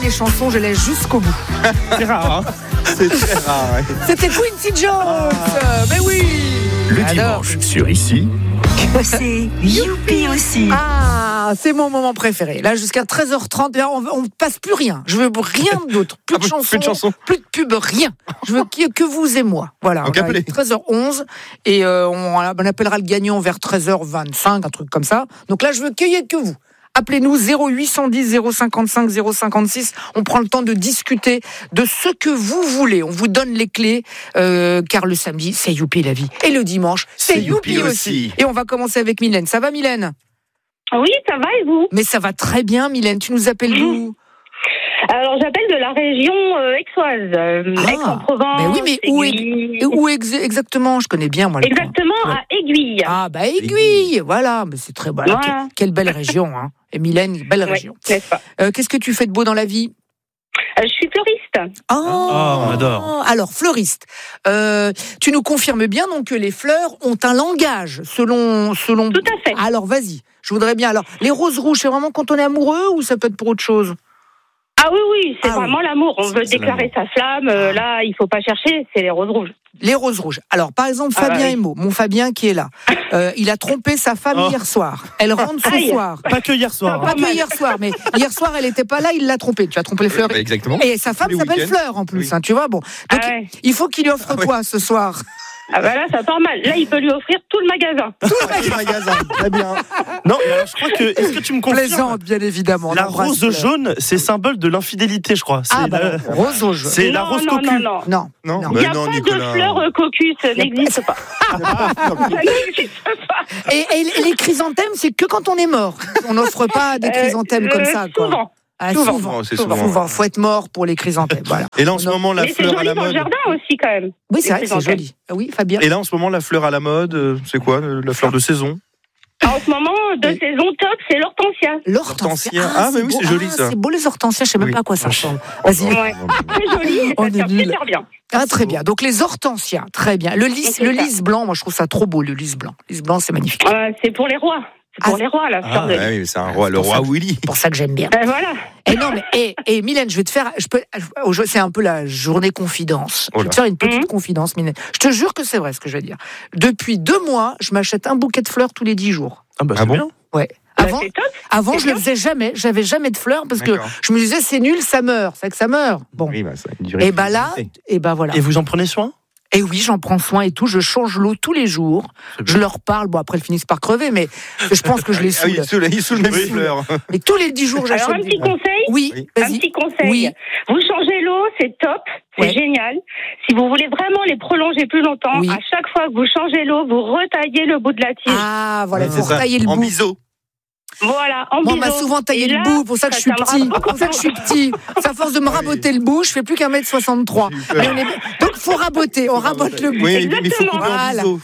les chansons, je laisse jusqu'au bout. C'est rare, hein. C'est très rare. Ouais. C'était Quincy Jones. Mais oui. Le Alors. dimanche sur Ici. C'est youpi aussi. Ah, c'est mon moment préféré. Là, jusqu'à 13h30, là, on ne passe plus rien. Je veux rien d'autre. Plus de chansons, plus de pub, rien. Je veux que vous et moi. Voilà. Donc, appelez. 13h11 et on appellera le gagnant vers 13h25, un truc comme ça. Donc là, je veux qu'il y ait que vous. Appelez-nous 0810 055 056. On prend le temps de discuter de ce que vous voulez. On vous donne les clés, car le samedi, c'est youpi la vie. Et le dimanche, c'est youpi aussi. Et on va commencer avec Mylène. Ça va, Mylène ? Oui, ça va et vous ? Mais ça va très bien, Mylène. Tu nous appelles d'où ? Alors, j'appelle de la région aixoise, Aix-en-Provence. Mais oui, mais où exactement ? Je connais bien, moi. Exactement, à Aiguille. Ah, bah Aiguille, voilà. Mais c'est très bon. Voilà. Quelle belle région, hein. Et Mylène, belle région. N'est-ce pas ? Qu'est-ce que tu fais de beau dans la vie ? Je suis fleuriste. Oh, on adore. Alors, fleuriste. Tu nous confirmes bien donc que les fleurs ont un langage selon. Tout à fait. Alors, vas-y. Je voudrais bien. Alors, les roses rouges, c'est vraiment quand on est amoureux ou ça peut être pour autre chose ? Ah oui, c'est vraiment l'amour. On veut déclarer sa flamme. Là, il faut pas chercher. C'est les roses rouges. Les roses rouges. Alors, par exemple, Fabien Emo, mon Fabien qui est là, il a trompé sa femme hier soir. Elle rentre ce soir. Pas que hier soir. Pas que hier soir, mais hier soir, elle n'était pas là, il l'a trompée. Tu as trompé les fleurs. Exactement. Et sa femme s'appelle Fleur en plus, hein, tu vois. Bon, donc il faut qu'il lui offre quoi ce soir ? Ah bah là, ça part mal. Là, il peut lui offrir tout le magasin. Tout le magasin, très bien. Non, mais alors je crois que. Est-ce que tu me confirmes ? Plaisante, bien évidemment. La rose jaune, c'est symbole de l'infidélité, je crois. Rose jaune. C'est la rose cocu. Non. Il n'y a pas de fleur cocu, ça n'existe pas. Ça n'existe pas. Et les chrysanthèmes, c'est que quand on est mort. On n'offre pas des chrysanthèmes comme ça, quoi. Souvent. Souvent. Faut être mort pour les chrysanthèmes. Voilà. Et là, en ce moment, la fleur à la mode. Mais c'est joli dans le jardin aussi, quand même. Oui, c'est vrai que c'est joli. Oui, Fabien. Et là, en ce moment, la fleur à la mode, c'est quoi ? La fleur de saison ? En ce moment, de saison top, c'est l'hortensia. L'hortensia. Ah, mais oui, c'est joli ça. C'est beau les hortensias, je sais même pas à quoi ça ressemble. Vas-y. Ouais. C'est joli, ça tient super bien. Ah, très bien. Donc les hortensias, très bien. Le lys blanc, moi je trouve ça trop beau, le lys blanc. Le lys blanc, c'est magnifique. C'est pour les rois. C'est pour les rois, la fleur de lys. Oui, c'est un roi, le roi Willy. C'est pour ça que j'aime bien. Voilà. Et non, mais Mylène, je vais te faire. C'est un peu la journée confidence. Je vais te faire une petite confidence, Mylène. Je te jure que c'est vrai ce que je vais dire. Depuis 2 mois, je m'achète un bouquet de fleurs tous les 10 jours. Ah bah c'est bien. Ouais. Avant, je le faisais jamais. J'avais jamais de fleurs parce que je me disais c'est nul, ça meurt. C'est que ça meurt. Bon. Oui, ça a une durée. Et bah là, voilà. Et vous en prenez soin ? Et oui, j'en prends soin et tout. Je change l'eau tous les jours. Je leur parle. Bon, après, elles finissent par crever, mais je pense que je les saoule. Il saoule même les fleurs. Et tous les 10 jours, j'achète. Alors, un petit conseil. Oui, vas-y. Un petit conseil. Oui. Vous changez l'eau, c'est top. C'est génial. Si vous voulez vraiment les prolonger plus longtemps, à chaque fois que vous changez l'eau, vous retaillez le bout de la tige. Ah, voilà, vous retaillez le bout. En biseau. Voilà, en Moi, on m'a souvent taillé le bout, pour ça que je suis petit. Pour ça que je suis petit. C'est à force de me raboter le bout, je fais plus qu'1m63. Donc, faut raboter, on rabote le bout. Oui, mais il faut couper en biseau.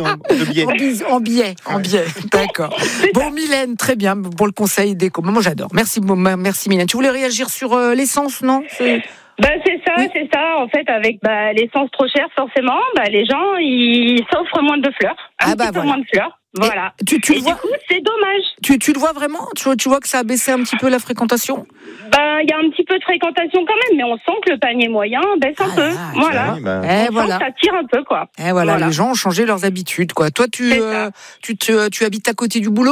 En biais. D'accord. Bon, Mylène, très bien pour le conseil déco. Moi, j'adore. Merci, Mylène. Tu voulais réagir sur l'essence, non ? C'est ça. En fait, avec l'essence trop chère, forcément, les gens, ils s'offrent moins de fleurs. Un petit peu moins de fleurs. Voilà. Tu et du coup, c'est dommage. Tu le vois vraiment ? Tu vois que ça a baissé un petit peu la fréquentation ? Il y a un petit peu de fréquentation quand même, mais on sent que le panier moyen baisse un peu. Voilà. On sent que ça tire un peu, quoi. Voilà. Les gens ont changé leurs habitudes, quoi. Toi, tu habites à côté du boulot ?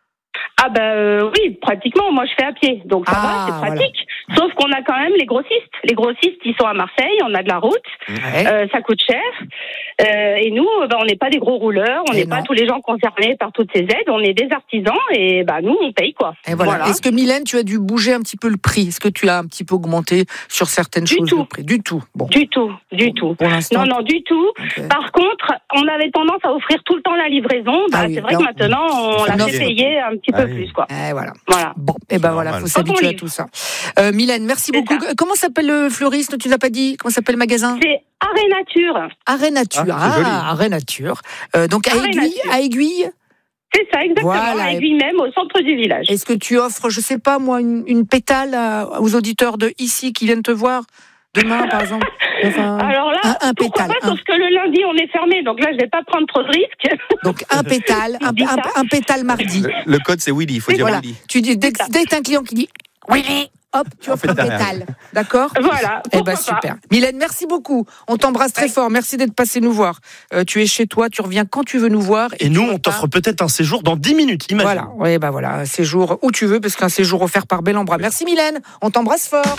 Oui, pratiquement. Moi, je fais à pied, donc ça va, c'est pratique. Voilà. Sauf qu'on a quand même les grossistes. Les grossistes, ils sont à Marseille, on a de la route, ça coûte cher. Et nous, on n'est pas des gros rouleurs, on n'est pas tous les gens concernés par toutes ces aides, on est des artisans et nous, on paye, quoi. Et voilà. Est-ce que, Mylène, tu as dû bouger un petit peu le prix ? Est-ce que tu as un petit peu augmenté sur certaines choses le prix ? Du tout. Bon. Du tout. Pour l'instant. Non, du tout. Okay. Par contre, on avait tendance à offrir tout le temps la livraison. C'est vrai que maintenant, on l'a fait payer un petit peu plus, quoi. Voilà. Bon, faut s'habituer à tout ça. Mylène, merci beaucoup. Ça. Comment s'appelle le fleuriste ? Tu n'as pas dit ? Comment s'appelle le magasin ? C'est Arrêt Nature. Arrêt Nature. Arrêt Nature. Donc à Aiguille. C'est ça, exactement. À Aiguille même, au centre du village. Est-ce que tu offres, je sais pas moi, une pétale aux auditeurs de ici qui viennent te voir demain, par exemple? Alors là, un pétale. Pas, sauf que le lundi, on est fermé, donc là, je vais pas prendre trop de risques. Donc un pétale, un pétale mardi. Le code, c'est Willy, il faut dire Willy. Tu dis, dès que t'as un client qui dit Willy, hop, tu offres un pétale. D'accord ? Voilà. Eh ben super. Mylène, merci beaucoup. On t'embrasse très fort. Merci d'être passé nous voir. Tu es chez toi, tu reviens quand tu veux nous voir. Et nous, on t'offre peut-être un séjour dans 10 minutes, imagine. Voilà, oui, bah voilà, un séjour où tu veux, parce qu'un séjour offert par Bel en Bras. Merci Mylène, on t'embrasse fort.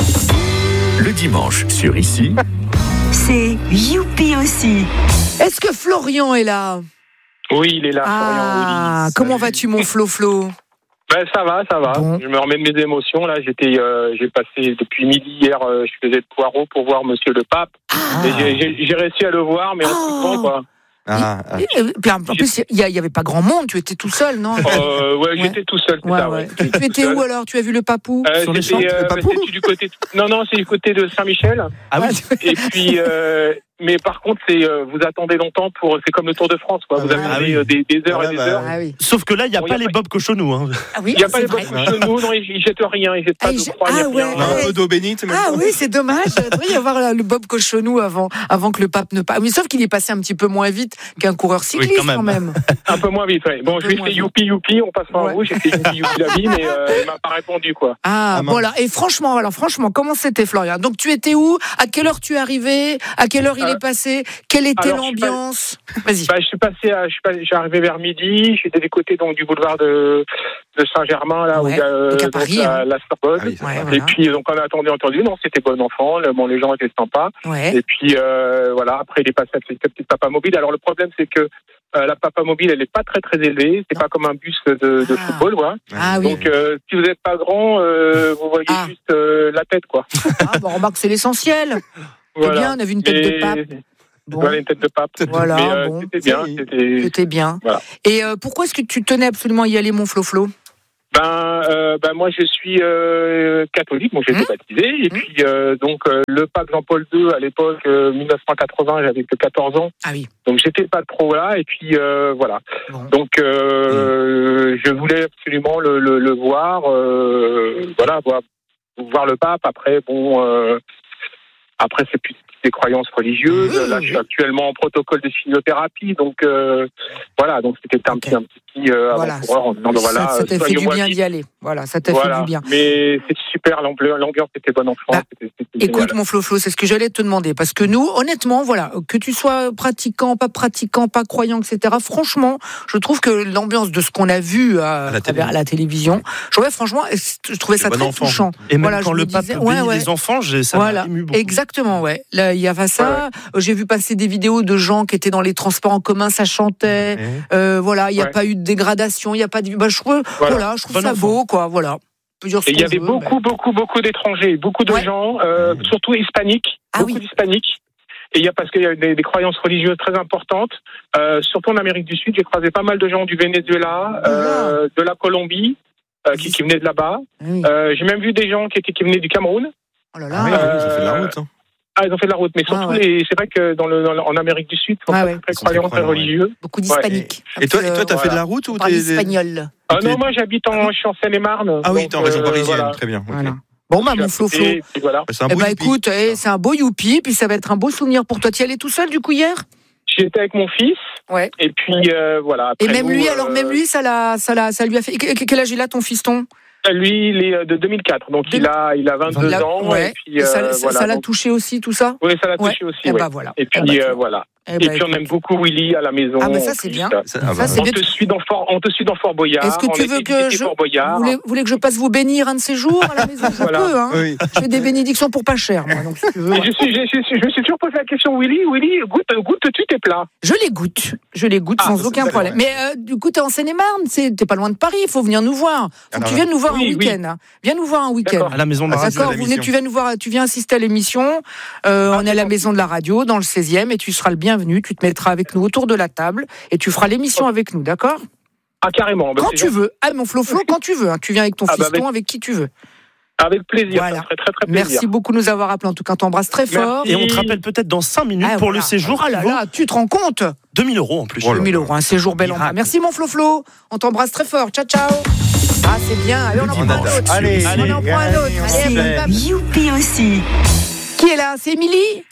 Le dimanche sur Ici, c'est Youpi aussi. Est-ce que Florian est là ? Oui, il est là, Florian. Oui. Comment vas-tu, mon Flo ? Ben, ça va. Bon. Je me remets de mes émotions. Là, j'ai passé depuis midi hier, je faisais le poireau pour voir Monsieur le Pape. Et j'ai réussi à le voir, mais en tout temps, quoi. Puis en plus, il y avait pas grand monde, tu étais tout seul, non ? Ouais, j'étais tout seul. Ouais. Tu étais où alors ? Tu as vu le papou ? Sur les champs, c'était du côté. Non, c'est du côté de Saint-Michel. Ah oui. Et puis, mais par contre, vous attendez longtemps c'est comme le Tour de France, quoi. Vous avez des heures et des heures. Ah oui. Sauf que là, il n'y a pas les Bob Cochonou. Hein. Ah oui, Il n'y a pas les Bob Cochonou, non, ils jettent rien, ils jettent pas de croix, rien. Un peu d'eau bénite, même. Ah oui, c'est dommage. Il devrait y avoir le Bob Cochonou avant que le pape ne passe. Mais sauf qu'il est passé un petit peu moins vite qu'un coureur cycliste, quand même. Un peu moins vite, oui. Bon, je lui ai fait youpi, on passe pas en rouge, j'ai fait youpi la vie, mais il m'a pas répondu, quoi. Voilà. Et franchement, comment c'était, Florian ? Donc, tu étais où ? À quelle heure tu es arrivé ? À quelle heure il est passé ? Quelle était l'ambiance ? Vas-y. Je suis arrivé vers midi, j'étais des côtés donc du boulevard de Saint-Germain, là où il y a Paris, la Sorbonne. Et puis, donc, on a entendu, non, c'était bon enfant, les gens étaient sympas. Ouais. Et puis, voilà, après, il est passé avec cette petite papa mobile. Alors, le problème, c'est que la papa mobile, elle n'est pas très, très élevée. C'est pas comme un bus de football, quoi. Donc, si vous n'êtes pas grand, vous voyez juste la tête, quoi. Remarque, c'est l'essentiel. Voilà. C'est bien, on a vu une tête de pape. Voilà, une tête de pape. Voilà, mais, c'était bien. Voilà. Et pourquoi est-ce que tu tenais absolument à y aller, mon Flo ? Moi, je suis catholique, j'ai été baptisé. Et puis, le pape Jean-Paul II, à l'époque, 1980, j'avais que 14 ans. Ah oui. Donc, j'étais pas trop là. Et puis, voilà. Bon. Donc, je voulais absolument le voir. Voir le pape. Après, après, c'est plus des croyances religieuses. Là, je suis actuellement en protocole de chimiothérapie. Donc, voilà. Donc, c'était un petit avant-coureur. Ça t'a fait du bien d'y aller. Voilà, ça t'a fait du bien. Mais c'était super. L'ambiance était bonne enfant. Écoute, mon Flo, c'est ce que j'allais te demander. Parce que nous, honnêtement, voilà, que tu sois pratiquant, pas croyant, etc. Franchement, je trouve que l'ambiance de ce qu'on a vu à la télévision, je trouvais ça très touchant. Et même quand le pape bénit les enfants, ça m'a ému beaucoup. Exactement, ouais. Là, il y avait ça. J'ai vu passer des vidéos de gens qui étaient dans les transports en commun, ça chantait. Il n'y a pas eu de dégradation, il n'y a pas de. Je trouve ça beau, quoi. Voilà. Et il y avait beaucoup d'étrangers, beaucoup de gens, surtout hispaniques, d'hispaniques. Et parce qu'il y a des croyances religieuses très importantes, surtout en Amérique du Sud. J'ai croisé pas mal de gens du Venezuela, de la Colombie, qui venaient de là-bas. J'ai même vu des gens qui venaient du Cameroun. Oh là là. Ils ont fait de la route. Hein. Ils ont fait de la route, mais surtout, c'est vrai que en Amérique du Sud, ils sont très croyants, très religieux. Beaucoup d'hispaniques. Et toi, t'as fait de la route ou t'es espagnol? Non, moi, je suis en Seine-et-Marne. Ah oui, t'es en région parisienne, très bien. Voilà. Bon, mon Flo. Voilà. Écoute, c'est un beau youpi, puis ça va être un beau souvenir pour toi. Tu y allais tout seul, du coup, hier? J'étais avec mon fils. Ouais. Et puis, voilà. Et même lui, ça lui a fait. Quel âge il a, ton fiston? Lui, il est de 2004, donc il a 22 ans. Ouais. Et puis, ça l'a touché aussi, tout ça? Oui, ça l'a touché aussi. Et voilà. Et puis, voilà. Et puis on aime beaucoup Willy à la maison. Ah ça c'est bien. On te suit dans Fort Boyard. Est-ce que tu veux que vous voulez que je passe vous bénir un de ces jours à la maison? Je peux, hein. Oui. Je fais des bénédictions pour pas cher, moi. Donc, si tu veux, je me suis toujours posé la question, Willy, goûtes-tu tes plats? Je les goûte sans aucun problème. Mais du coup, t'es en Seine-et-Marne, t'es pas loin de Paris, il faut venir nous voir. Faut que tu viennes nous voir un week-end. Viens nous voir un week-end. À la maison de la radio. D'accord, tu viens nous voir, tu viens assister à l'émission. On est à la maison de la radio, dans le 16e, et tu seras le bienvenu. Tu te mettras avec nous autour de la table et tu feras l'émission avec nous, d'accord? Ah, carrément. Quand tu veux. Ah, mon Flo, quand tu veux. Hein. Tu viens avec ton fiston, avec qui tu veux. Avec plaisir. Voilà. Ça serait très, très plaisir. Merci beaucoup de nous avoir appelés. En tout cas, on t'embrasse très fort. Et on te rappelle peut-être dans 5 minutes pour le séjour. Ah là là, tu te rends compte? 2 000 € en plus. 2 000 €, un séjour Bel en Bras. Merci, mon Flo. On t'embrasse très fort. Ciao, ciao. Ah, c'est bien. Allez, on en prend un autre. On en prend un autre. Allez, Youpi aussi. Qui est là? C'est Émilie?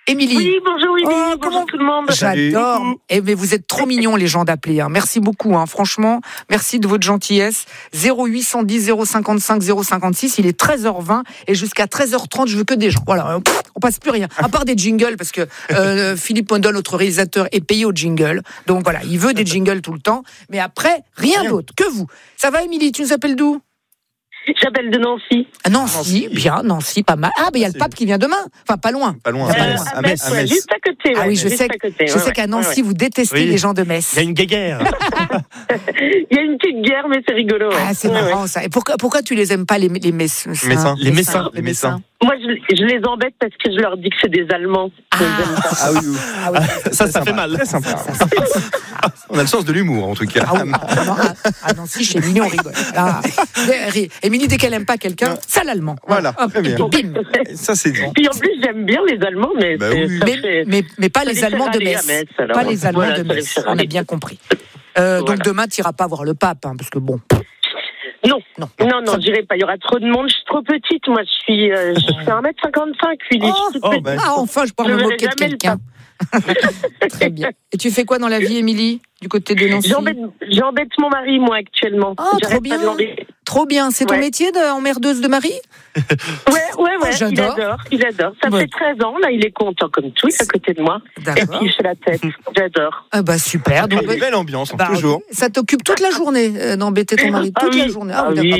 Émilie. Oui, bonjour bonjour tout le monde. J'adore. Mais vous êtes trop mignons les gens d'appeler. Merci beaucoup. Franchement, merci de votre gentillesse. 0810 055 056. Il est 13h20 et jusqu'à 13h30, je veux que des gens. Voilà, on passe plus rien. À part des jingles parce que Philippe Mondol, notre réalisateur, est payé au jingle. Donc voilà, il veut des jingles tout le temps. Mais après, rien d'autre que vous. Ça va, Émilie? Tu nous appelles d'où? J'appelle de Nancy. Nancy, bien, Nancy, pas mal. Ah, mais il y a le pape qui vient demain. Enfin, pas loin. Pas loin. À Metz, juste à côté. Ah oui, je sais qu'à Nancy, vous détestez les gens de Metz. Il y a une guéguerre. Il y a une petite guerre, mais c'est rigolo. Ah, c'est marrant ça. Et pourquoi tu les aimes pas, les Messins? Les Messins. Moi, je les embête parce que je leur dis que c'est des Allemands. Ah oui. Ça fait mal. Très sympa. On a le sens de l'humour, en tout cas. Ah Nancy, chez Émilie, on rigole. Émilie, dès qu'elle aime pas quelqu'un, ça l'allemand. Voilà, très bien. Bim. Ça, c'est bon. Puis en plus, j'aime bien les Allemands, mais mais pas les Allemands de Metz. Pas les Allemands de Metz. On a bien compris. Donc demain, tu n'iras pas voir le pape, parce que bon. Non, j'irai pas. Il y aura trop de monde. Je suis trop petite. Moi, je fais 1m55. Enfin, je pourrais me moquer de quelqu'un. Très bien. Et tu fais quoi dans la vie, Émilie, du côté de Nancy? J'embête mon mari, moi, actuellement. Trop bien. Trop bien. C'est ton métier d'emmerdeuse de mari? Ouais. J'adore. Il adore. Ça fait 13 ans. Là, il est content comme tout. Il est à côté de moi. D'accord. Et puis, il fait la tête. J'adore. Ah bah super. Donc, Une belle ambiance, toujours. Ça t'occupe toute la journée d'embêter ton mari? Toute la journée.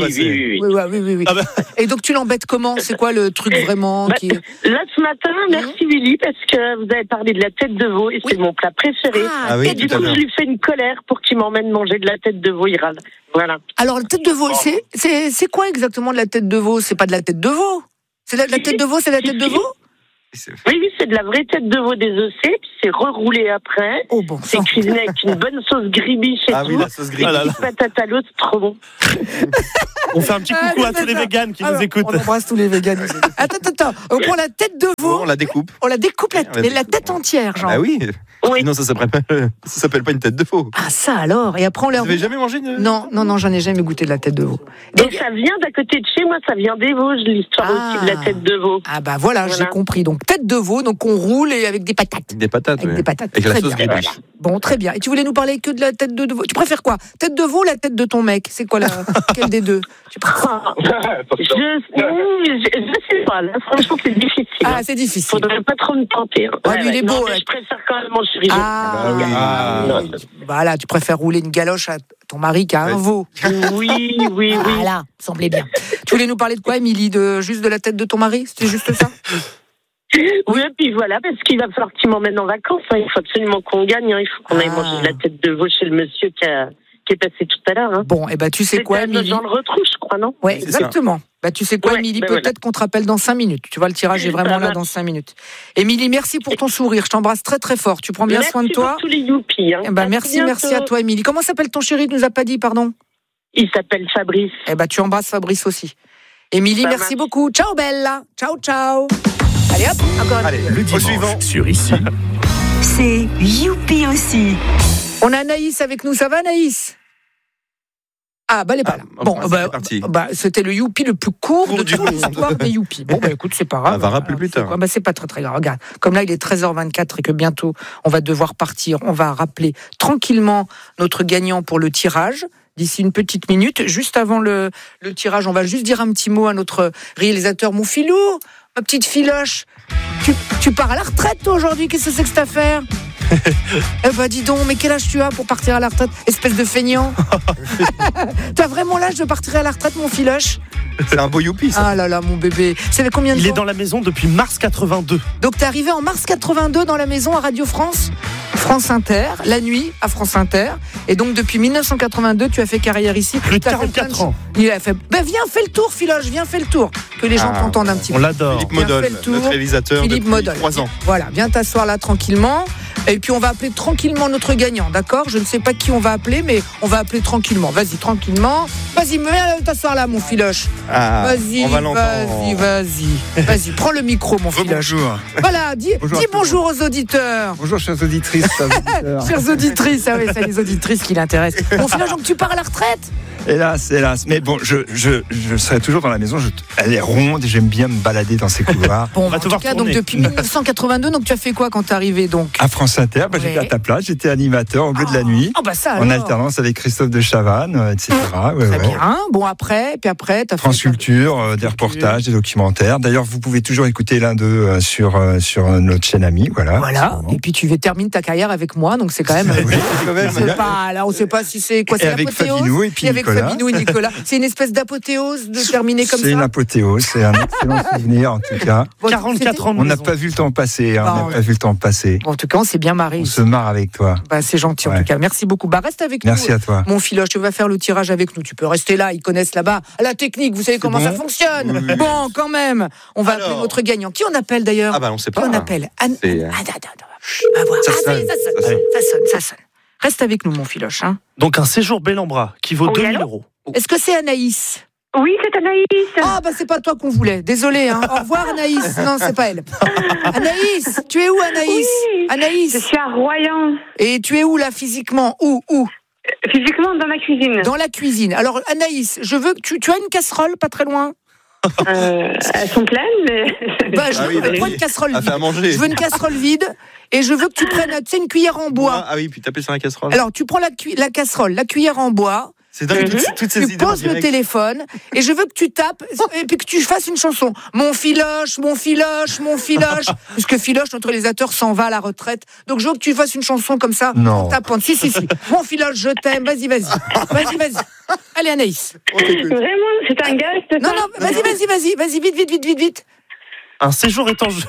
Oui. Et donc, tu l'embêtes comment? C'est quoi le truc vraiment Là, ce matin, merci Willy, parce que vous avez parlé de la tête de veau et c'est mon plat préféré. Et du coup, je lui fais une colère pour qu'il m'emmène manger de la tête de veau. Il râle. Voilà. Alors, la tête de veau, c'est quoi exactement de la tête de veau? C'est pas de la tête de veau? C'est la tête de veau, c'est la tête de veau? Oui, c'est de la vraie tête de veau désossée, puis c'est reroulé après. Oh bon. C'est cuisiné avec une bonne sauce gribiche et tout. Oui, la sauce gribiche. Une patate à l'eau, c'est trop bon. On fait un petit coucou à tous les véganes qui nous écoutent. On embrasse tous les véganes. Attends. On prend la tête de veau. On la découpe. On la découpe la tête entière, genre. Ah oui. Sinon, ça s'appelle pas une tête de veau. Ah ça alors. Et après on Vous n'avez jamais mangé une... Non, j'en ai jamais goûté de la tête de veau. Donc ça vient d'à côté de chez moi, ça vient des Vosges, l'histoire aussi de la tête de veau. Ah bah voilà, j'ai compris. Donc tête de veau, donc on roule et avec des patates. Des patates. Avec des patates. Avec la sauce gribiche. Bon, très bien. Et tu voulais nous parler que de la tête de veau. Tu préfères quoi? Tête de veau ou la tête de ton mec? C'est quoi quelle des deux? Je sais pas, là, franchement, c'est difficile. Ah, c'est difficile. Faudrait pas trop me tenter. Lui, il est beau. Je préfère quand même manger riz. Voilà, tu préfères rouler une galoche à ton mari qu'à un veau. Oui. Voilà, semblait bien. Tu voulais nous parler de quoi, Émilie? Juste de la tête de ton mari? C'était juste ça? Oui, et puis voilà, parce qu'il va falloir qu'il m'emmène en vacances. Il faut absolument qu'on gagne. Il faut qu'on aille manger de la tête de veau chez le monsieur qui est passé tout à l'heure. Bon, et tu sais quoi, Émilie? Dans le retrouve, je crois, non? Oui, exactement. Tu sais quoi, Émilie, peut-être qu'on te rappelle dans 5 minutes. Tu vois, le tirage est vraiment là dans 5 minutes. Émilie, merci pour ton sourire. Je t'embrasse très très fort. Tu prends bien soin de toi. Merci pour tous les youpies. Merci à toi, Émilie. Comment s'appelle ton chéri? Tu nous as pas dit, pardon? Il s'appelle Fabrice. Tu embrasses Fabrice aussi. Émilie, merci beaucoup. Ciao, Bella. Ciao. Allez hop, encore. Allez, le dimanche sur Ici. C'est youpi aussi. On a Anaïs avec nous. Ça va, Anaïs? Elle est pas là. Bon, c'était le youpi le plus court de toute l'histoire des youpis. Bon, écoute, c'est pas grave. On va rappeler plus tard. C'est pas très très grave. Regarde, comme là, il est 13h24 et que bientôt, on va devoir partir. On va rappeler tranquillement notre gagnant pour le tirage. D'ici une petite minute, juste avant le tirage, on va juste dire un petit mot à notre réalisateur. Mon filou, ma petite filoche, tu pars à la retraite toi aujourd'hui? Qu'est-ce que c'est que cette affaire? Dis donc, mais quel âge tu as pour partir à la retraite, espèce de feignant? T'as vraiment l'âge de partir à la retraite, mon filoche? C'est un beau youpi, ça. Ah là là, mon bébé. Vous savez combien de temps? Il est dans la maison depuis mars 82. Donc t'es arrivé en mars 82 dans la maison à Radio France Inter, la nuit à France Inter. Et donc depuis 1982, tu as fait carrière ici. Plus de 44 ans. Il a fait. Viens, fais le tour, filoche, fais le tour. Que les gens t'entendent un petit peu. On l'adore. Philippe Modol, notre réalisateur depuis 3 ans. Voilà, viens t'asseoir là tranquillement. Et puis on va appeler tranquillement notre gagnant, d'accord? Je ne sais pas qui on va appeler, mais on va appeler tranquillement. Vas-y, tranquillement. Vas-y, viens t'asseoir là, mon filoche. Vas-y, prends le micro, mon filoche. Bonjour. Voilà, dis bonjour aux auditeurs. Bonjour, chères auditrices. Chères auditrices, c'est les auditrices qui l'intéressent. Mon filoche, donc tu pars à la retraite? Hélas. Mais bon, je serai toujours dans la maison. Elle est ronde et j'aime bien me balader dans ces couloirs. Bon, en tout cas, donc depuis 1982, donc tu as fait quoi quand t'es arrivé donc? À France Inter, j'étais à ta place, j'étais animateur au bleu de la nuit, en alternance avec Christophe de Chavannes, etc. Très bien. Bon, après, t'as fait France Culture, des reportages, des documentaires. D'ailleurs, vous pouvez toujours écouter l'un d'eux sur notre chaîne amie. Voilà. Et puis tu termines ta carrière avec moi, donc c'est quand même. Là, on ne sait pas si c'est quoi. C'est avec Fabinou et puis Nicolas. Fabinou et Nicolas. C'est une espèce d'apothéose de terminer comme ça. C'est une apothéose, c'est un excellent souvenir en tout cas. 44 ans. On n'a pas vu le temps passer. En tout cas, on s'est bien marré. On se marre avec toi. C'est gentil en tout cas. Merci beaucoup. Reste avec nous. Merci à toi. Mon Philoche, tu vas faire le tirage avec nous. Tu peux rester là. Ils connaissent là-bas la technique. Vous savez comment ça fonctionne. Oui. Bon, quand même. On va appeler notre gagnant. Qui on appelle d'ailleurs? On sait pas. Qui on appelle? Ça sonne. Reste avec nous, mon Philoche. Donc un séjour Bellambra qui vaut 2 000 €. Est-ce que c'est Anaïs? Oui, c'est Anaïs. C'est pas toi qu'on voulait. Désolée. Au revoir, Anaïs. Non, c'est pas elle. Anaïs, tu es où, Anaïs? Oui, Anaïs. Je suis à Royan. Et tu es où, là, physiquement? Où Physiquement, dans la cuisine. Dans la cuisine. Alors, Anaïs, je veux que tu as une casserole pas très loin? Elles sont pleines, mais... Je veux une casserole vide. Je veux une casserole vide et je veux que tu prennes, une cuillère en bois. Puis taper sur la casserole. Alors, tu prends la casserole, la cuillère en bois. C'est dingue, toutes ces idées. Tu poses le téléphone et je veux que tu tapes et puis que tu fasses une chanson. Mon Philoche. Puisque Philoche, notre réalisateur, s'en va à la retraite. Donc je veux que tu fasses une chanson comme ça. Non. En tapant. Si. Mon Philoche, je t'aime. Vas-y. Allez, Anaïs. Vraiment, c'est un gars. Non, vas-y, vite. Un séjour est en jeu.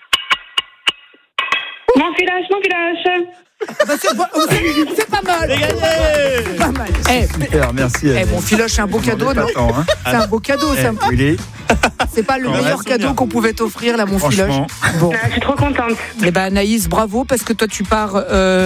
Mon Philoche. C'est pas mal. C'est pas mal. Super, merci. Mon Philoche, c'est un beau cadeau, non? C'est un beau cadeau. C'est pas le meilleur cadeau qu'on pouvait t'offrir, là, mon Philoche. Bon. Je suis trop contente. Anaïs, bravo, parce que toi, tu pars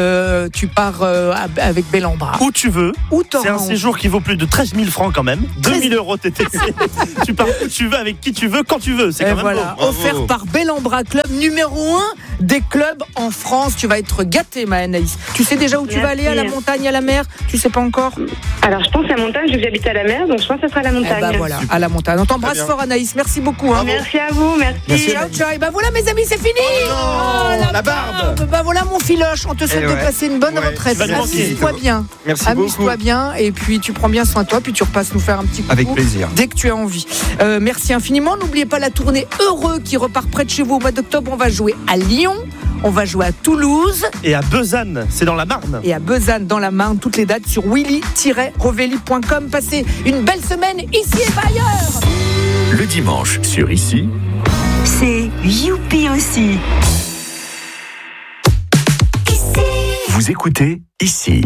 avec Bellambra. Où tu veux. C'est un séjour qui vaut plus de 13 000 francs quand même. 2 000 € TTC. Tu pars où tu veux, avec qui tu veux, quand tu veux. C'est quand même beau. Offert par Bellambra, club numéro 1 des clubs en France. Tu vas être gâtée, ma Anaïs. Tu sais déjà où tu vas aller, à la montagne, à la mer? Tu sais pas encore? Alors, je pense à la montagne, vu que j'habite à la mer, donc je pense que ce sera à la montagne. Voilà, à la montagne. On t'embrasse fort, Anaïs. Merci beaucoup. Merci à vous, merci. Ciao. Et voilà, mes amis, c'est fini. La barbe. Voilà, mon Philoche. On te souhaite de passer une bonne retraite. Amuse-toi bien. Merci Amuse-toi bien. Et puis, tu prends bien soin de toi. Puis, tu repasses nous faire un petit coucou. Avec plaisir. Dès que tu as envie. Merci infiniment. N'oubliez pas la tournée Heureux qui repart près de chez vous au mois d'octobre. On va jouer à Lyon. On va jouer à Toulouse. Et à Besanne, c'est dans la Marne. Et à Besanne, dans la Marne, toutes les dates sur willy-rovelli.com. Passez une belle semaine ici et pas ailleurs. Le dimanche sur Ici, c'est Youpi aussi. vous écoutez Ici.